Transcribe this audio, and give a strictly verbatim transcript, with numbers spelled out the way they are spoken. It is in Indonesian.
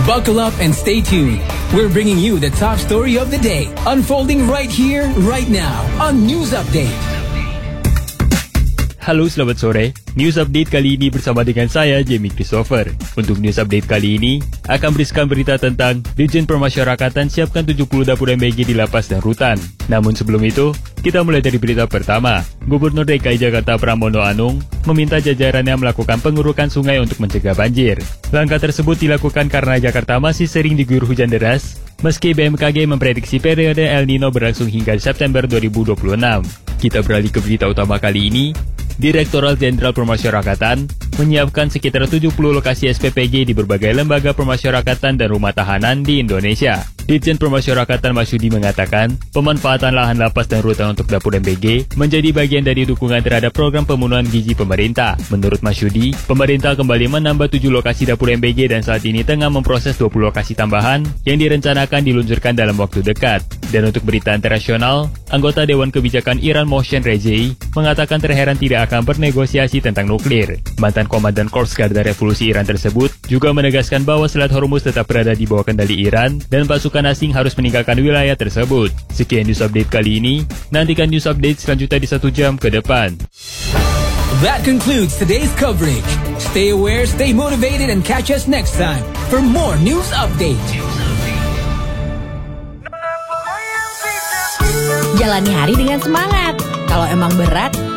Buckle up and stay tuned. We're bringing you the top story of the day, unfolding right here, right now, on News Update. Halo, selamat sore. News Update kali ini bersama dengan saya, Jamie Christopher. Untuk News Update kali ini, akan berisikan berita tentang Ditjen Permasyarakatan siapkan tujuh puluh dapur M B G di lapas dan rutan. Namun sebelum itu, kita mulai dari berita pertama. Gubernur D K I Jakarta Pramono Anung meminta jajarannya melakukan pengurukan sungai untuk mencegah banjir. Langkah tersebut dilakukan karena Jakarta masih sering diguyur hujan deras, meski B M K G memprediksi periode El Nino berlangsung hingga September dua ribu dua puluh enam. Kita beralih ke berita utama kali ini. Direktorat Jenderal Permasyarakatan menyiapkan sekitar tujuh puluh lokasi S P P G di berbagai lembaga permasyarakatan dan rumah tahanan di Indonesia. Ditjen Permasyarakatan Masyudi mengatakan, pemanfaatan lahan lapas dan rutan untuk dapur M B G menjadi bagian dari dukungan terhadap program pemenuhan gizi pemerintah. Menurut Masyudi, pemerintah kembali menambah tujuh lokasi dapur M B G dan saat ini tengah memproses dua puluh lokasi tambahan yang direncanakan diluncurkan dalam waktu dekat. Dan untuk berita internasional, anggota Dewan Kebijakan Iran Mohsen Rezai mengatakan terheran tidak akan bernegosiasi tentang nuklir. Mantan Komandan Korps Garda Revolusi Iran tersebut juga menegaskan bahwa Selat Hormuz tetap berada di bawah kendali Iran dan pasukan asing harus meninggalkan wilayah tersebut. Sekian news update kali ini. Nantikan news update selanjutnya di satu jam ke depan. That concludes today's coverage. Stay aware, stay motivated, and catch us next time for more news update. Jalani hari dengan semangat. Kalau emang berat,